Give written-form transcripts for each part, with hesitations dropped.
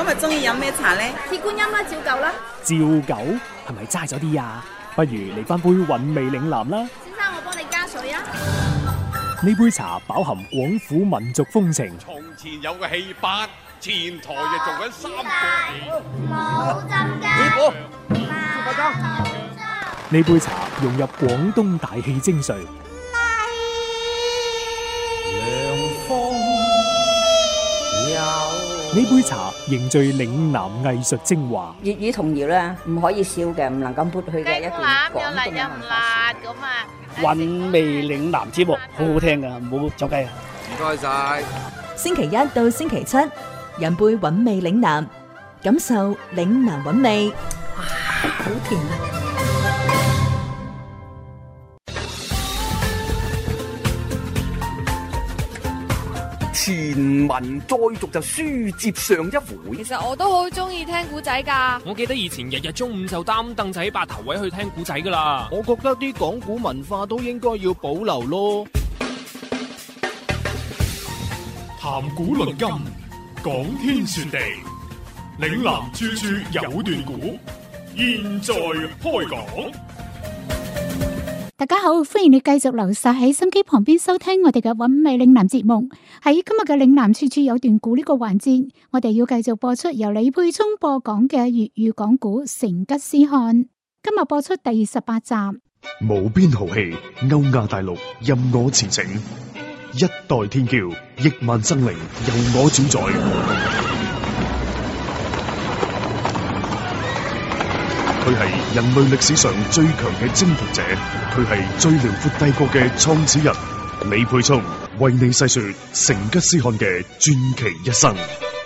今日中意飲咩茶呢？ 鐵觀音啦，照舊啦。 照舊係咪齋咗啲啊？不如嚟翻杯韻味嶺南啦。 先生，我幫你加水啊。 呢杯茶飽含廣府民族風情。 從前有個戲班，前台就做緊三個冇浸師傅， 呢杯茶融入廣東大氣精髓。呢杯茶凝聚嶺南藝術精華。 粵語童謠咧，唔可以少嘅，唔能夠撥去嘅一段廣東嘅文化。 韻味嶺南節目好好聽噶，唔好走雞啊！ 唔該晒。 星期一到星期七，飲杯韻味嶺南，感受嶺南韻味。哇，好甜啊！ 前文再續就書接上一回。 其實我都好中意聽古仔噶。 我記得以前日日中午就擔凳仔8頭位去聽古仔噶啦。 我覺得啲講古文化都應該要保留咯。 談古論今，講天說地，嶺南處處有段古，現在開講。 大家好，歡迎你繼續留晒喺心機旁邊收聽我哋嘅韻味嶺南節目。喺今日嘅嶺南處處有段古呢個環節，我哋要繼續播出由李佩聰播講嘅粵語講古《成吉思汗》。今日播出第18集。 無邊豪氣，歐亞大陸任我馳騁，一代天驕，億萬生靈由我主宰。佢係人類歷史上最強嘅征服者，佢係最遼闊帝國嘅創始人。李佩聰為你細說成吉思汗嘅傳奇一生。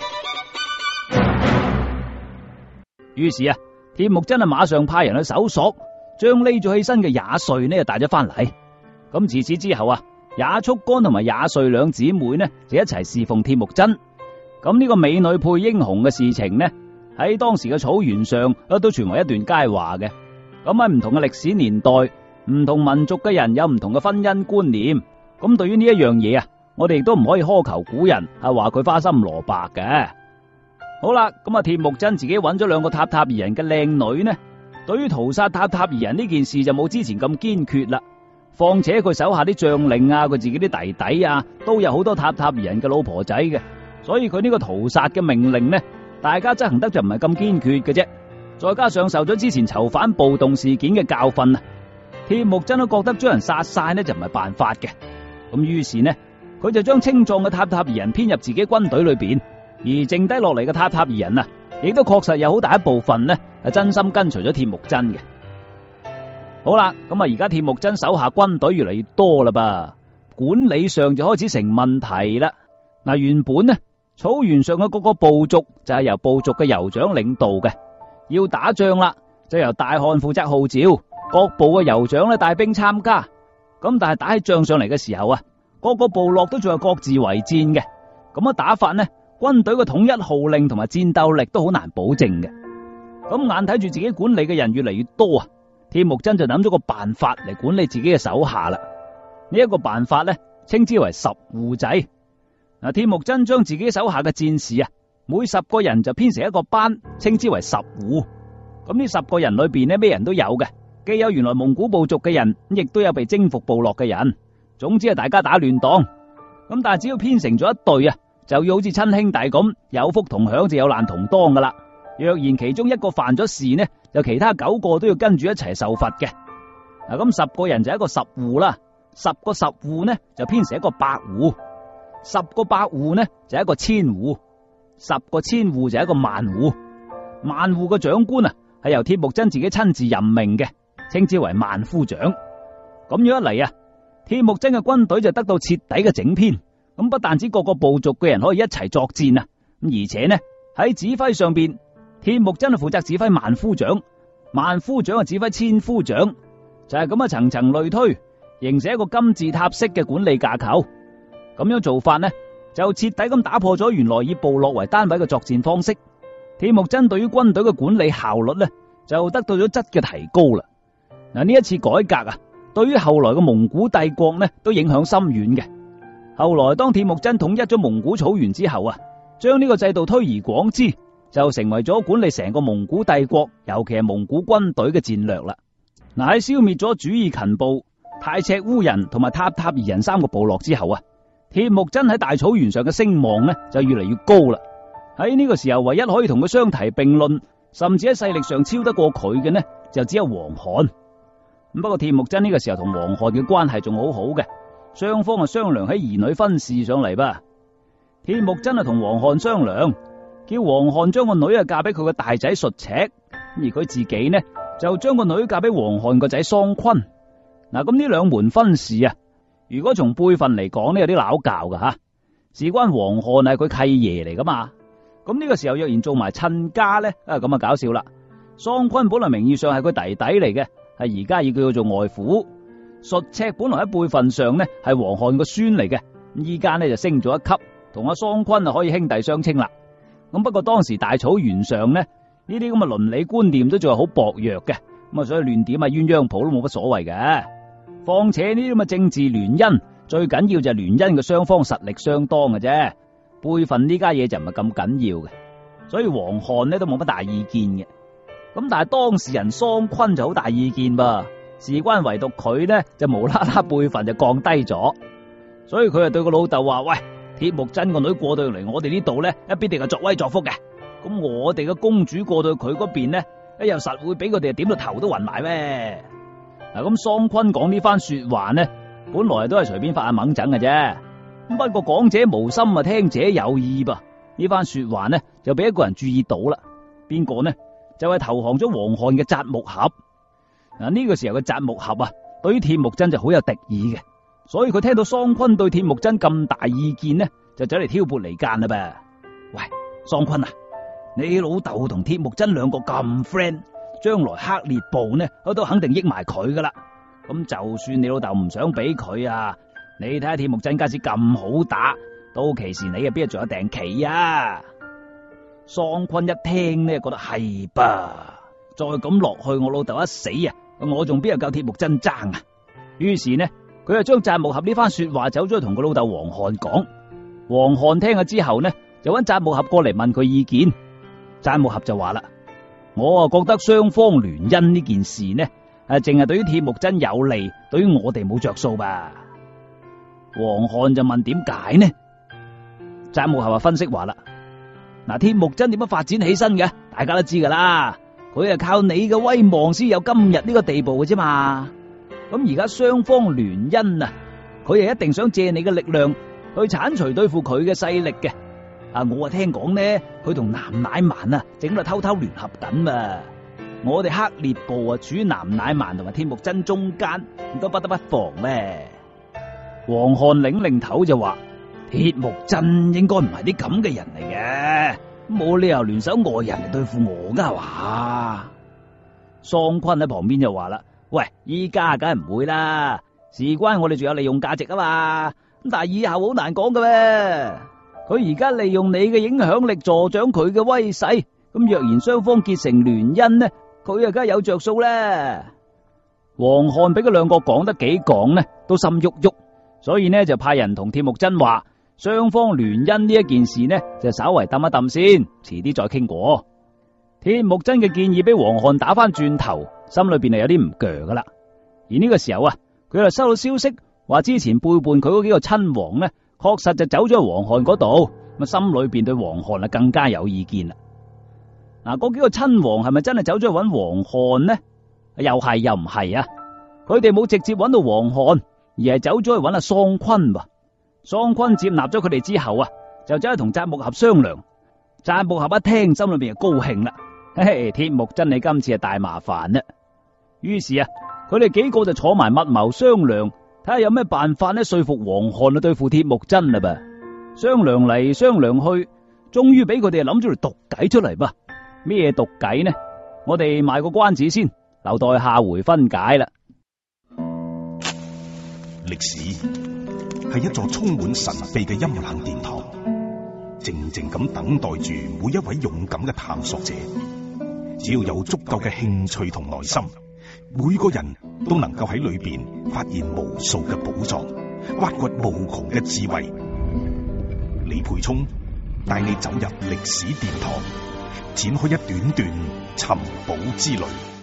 於是啊，鐵木真馬上派人去搜索，將匿咗起身嘅也遂呢就帶咗翻嚟。咁自此之後啊，也速幹同埋也遂兩姊妹呢就一齊侍奉鐵木真。咁呢個美女配英雄嘅事情呢，喺當時嘅草原上都傳為一段佳話嘅。咁喺唔同嘅歷史年代，唔同民族嘅人有唔同嘅婚姻觀念。咁對於呢一樣嘢啊，我哋亦都唔可以苛求古人話佢花心蘿蔔嘅。好啦，咁啊鐵木真自己揾咗2個塔塔兒人嘅靚女呢，對於屠殺塔塔兒人呢件事就冇之前咁堅決啦。況且佢手下啲將領啊，佢自己啲弟弟啊，都有好多塔塔兒人嘅老婆仔嘅，所以佢呢個屠殺嘅命令呢，大家執行得就唔係咁堅決嘅啫。再加上受咗之前囚犯暴動事件嘅教訓啊，鐵木真都覺得將人殺晒呢就唔係辦法嘅。咁於是呢，佢就將青壯嘅塔塔兒人編入自己軍隊裏邊，而剩低落嚟嘅塔塔兒人啊，亦都確實有好大一部分呢係真心跟隨咗鐵木真嘅。好啦，咁啊而家鐵木真手下軍隊越嚟越多啦噃，管理上就開始成問題啦。嗱，原本呢草原上嘅各個部族就係由部族嘅酋長領導嘅，要打仗啦就由大汗負責號召，各部嘅酋長咧帶兵參加。咁但係打起仗上嚟嘅時候啊，各個部落都仲係各自為戰嘅。咁樣打法呢，軍隊嘅統一號令同埋戰鬥力都好難保證嘅。咁眼睇住自己管理嘅人越嚟越多啊，鐵木真就諗咗個辦法嚟管理自己嘅手下啦。呢一個辦法呢，稱之為十戶制。嗱，鐵木真將自己手下嘅戰士啊，每10個人就編成一個班，稱之為十戶。咁呢10個人裏邊呢，咩人都有嘅。既有原來蒙古部族嘅人，亦都有被征服部落嘅人。總之係大家打亂檔。咁但係只要編成咗一隊啊，就要好似親兄弟咁，有福同享就有難同當噶啦。若然其中一個犯咗事呢，就其他9個都要跟住一齊受罰嘅。嗱，咁10個人就一個十戶啦，10個十戶呢就編成一個百戶，10個百戶呢就一個千戶，10個千戶就一個萬戶。萬戶嘅長官啊，係由鐵木真自己親自任命嘅，稱之為萬夫長。咁樣一嚟啊，鐵木真嘅軍隊就得到徹底嘅整編。咁不但止各個部族嘅人可以一齊作戰啊，而且呢喺指揮上邊，鐵木真係負責指揮萬夫長，萬夫長係指揮千夫長，就係咁啊層層類推，形成一個金字塔式嘅管理架構。咁樣做法呢，就徹底咁打破咗原來以部落為單位嘅作戰方式。鐵木真對於軍隊嘅管理效率呢，就得到咗質嘅提高啦。嗱，呢一次改革啊，對於後來嘅蒙古帝國呢，都影響深遠嘅。後來當鐵木真統一咗蒙古草原之後啊，將呢個制度推而廣之， 就成為咗管理成個蒙古帝國，尤其係蒙古軍隊嘅戰略啦。嗱，喺消滅咗主意勤部、太赤烏人同埋塔塔爾人3個部落之後啊，鐵木真喺大草原上嘅聲望呢就越嚟越高啦。喺呢個時候，唯一可以同佢相提並論，甚至喺勢力上超得過佢嘅呢，就只有王罕。不過鐵木真呢個時候同王罕嘅關係仲好好嘅，雙方啊商量喺兒女婚事上嚟吧。鐵木真啊同王罕商量，叫王罕將個女啊嫁俾佢個大仔術赤，而佢自己呢就將個女嫁俾王罕個仔桑昆。嗱，咁呢兩門婚事啊，如果從輩分嚟講呢，有啲拗教噶吓，事關王罕係佢契爺嚟噶嘛。咁呢個時候若然做埋親家呢，咁啊搞笑啦。桑昆本來名義上係佢弟弟嚟嘅，係而家要叫佢做外父。術赤本來喺輩分上呢係王罕個孫嚟嘅，依家呢就升咗一級，同阿桑昆啊可以兄弟相稱啦。咁不過當時大草原上呢啲咁嘅倫理觀念都仲係好薄弱嘅，咁啊所以亂點啊鴛鴦譜都冇乜所謂嘅。況且呢啲咁嘅政治聯姻，最緊要就係聯姻嘅雙方實力相當嘅啫，輩分呢家嘢就唔係咁緊要嘅，所以王罕呢都冇乜大意見嘅。咁但係當事人桑昆就好大意見噃，事關唯獨佢呢就無啦啦輩分就降低咗，所以佢就對個老豆話：喂，鐵木真個女過到嚟我哋呢度呢，必定係作威作福嘅。咁我哋嘅公主過到佢嗰邊呢，又實會俾佢哋點到頭都暈埋咩？嗱，咁桑昆講呢番說話呢，本來都係隨便發下猛整嘅啫。不過講者無心啊，聽者有意噃。呢番說話呢，就俾一個人注意到啦。邊個呢？就係投降咗王罕嘅札木合。嗱，呢個時候嘅札木合啊，對於鐵木真就好有敵意嘅，所以佢聽到桑昆對鐵木真咁大意見呢，就走嚟挑撥離間啦噃。喂，桑昆啊，你老豆同鐵木真兩個咁 friend， 將來黑烈部呢都肯定益埋佢噶啦。咁就算你老豆唔想俾佢啊，你睇下鐵木真家姐咁好打，到期時你啊邊仲有訂棋啊？桑昆一聽呢，覺得係吧，再咁落去我老豆一死啊，我仲邊有夠鐵木真爭啊？於是呢，佢就將札木合呢番說話走咗去同個老豆王罕講。王罕聽咗之後呢，就揾札木合過嚟問佢意見。札木合就話啦：我啊覺得雙方聯姻呢件事呢，淨係對於鐵木真有利，對於我哋冇着數吧。王罕就問點解呢？札木合啊分析話啦：嗱，鐵木真點樣發展起身嘅？大家都知噶啦，佢係靠你嘅威望先有今日呢個地步嘅啫嘛。咁而家雙方聯姻啊，佢係一定想借你嘅力量去鏟除對付佢嘅勢力嘅。我聽講呢，佢同南乃蠻啊整到偷偷聯合緊嘛。我哋黑烈部啊處於南乃蠻同埋鐵木真中間，都不得不防咩？王罕擰頭就話：鐵木真應該唔係啲咁嘅人嚟嘅，冇理由聯手外人嚟對付我噶話。桑昆喺旁邊就話啦：喂，依家梗係唔會啦，事關我哋仲有利用價值啊嘛。咁但係以後好難講嘅咩？佢而家利用你嘅影響力助長佢嘅威勢，咁若然雙方結成聯姻呢，佢啊梗係有着數咧。王罕俾佢兩個講得幾講呢，都心郁郁，所以呢就派人同鐵木真話，雙方聯姻呢一件事呢就稍為揼一揼先，遲啲再傾過。鐵木真嘅建議俾王罕打翻轉頭，心裏邊係有啲唔鋸噶啦。而呢個時候啊，佢就收到消息話之前背叛佢嗰幾個親王呢，確實就走咗去王罕嗰度，咁心裏邊對王罕啊更加有意見啦。嗱，嗰幾個親王係咪真係走咗去揾王罕呢？又係又唔係啊？佢哋冇直接揾到王罕，而係走咗去揾阿桑昆噃。桑昆接納咗佢哋之後啊，就走去同札木合商量。札木合一聽，心裏邊就高興啦。嘿嘿，鐵木真你今次係大麻煩啦。於是啊，佢哋幾個就坐埋密謀商量，睇下有咩辦法呢說服王罕去對付鐵木真啦噃。商量嚟商量去，終於俾佢哋諗咗條毒計出嚟噃。咩毒計呢？我哋賣個關子先，留待下回分解啦。 歷史係一座充滿神秘嘅陰冷殿堂，靜靜咁等待住每一位勇敢嘅探索者。只要有足夠嘅興趣同耐心，每個人都能夠喺裏邊發現無數嘅寶藏，挖掘無窮嘅智慧。李培聰帶你走入歷史殿堂， 展開一段段尋寶之旅。